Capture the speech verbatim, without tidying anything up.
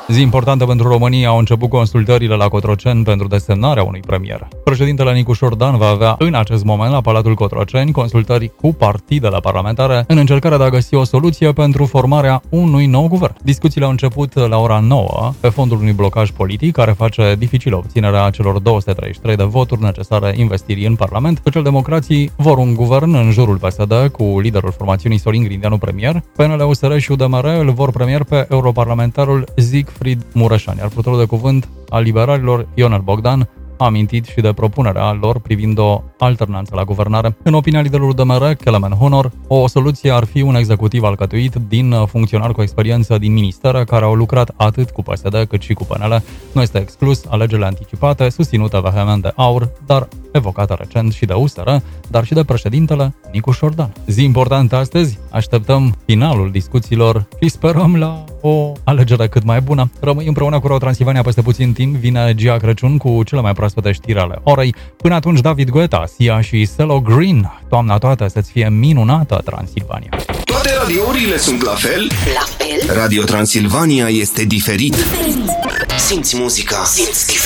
Zi importantă pentru România, au început consultările la Cotroceni pentru desemnarea unui premier. Președintele Nicu Șordan va avea în acest moment la Palatul Cotroceni consultări cu partidele parlamentare în încercarea de a găsi o soluție pentru formarea unui nou guvern. Discuțiile au început la ora nouă pe fondul unui blocaj politic care face dificilă obținerea celor două sute treizeci și trei de voturi necesare investirii în Parlament. Socialdemocrații vor un guvern în jurul P S D cu liderul formațiunii Sorin Grindeanu premier. P N L, U S R și U D M R îl vor premier pe europarlamentarul Siegfried Mureșan, iar purtătorul de cuvânt al liberalilor, Ionel Bogdan, a amintit și de propunerea lor privind o alternanță la guvernare. În opinia liderului U D M R, Kelemen Honor, o soluție ar fi un executiv alcătuit din funcționari cu experiență din ministere care au lucrat atât cu P S D cât și cu P N L. Nu este exclus alegerile anticipate, susținute vehement de A U R, dar evocată recent și de U S R, dar și de președintele Nicu Șordan. Zi importantă astăzi, așteptăm finalul discuțiilor și sperăm la o alegere cât mai bună. Rămâi împreună cu Ro Transilvania peste puțin timp, vine Gia Crăciun cu cele mai proaspete știri ale orei. Până atunci, David Guetta, Sia și Selo Green. Toamna toată să-ți fie minunată, Transilvania! Toate radiourile sunt la fel? La fel? Radio Transilvania este diferit. Diferit. Simți muzica. Simți diferit.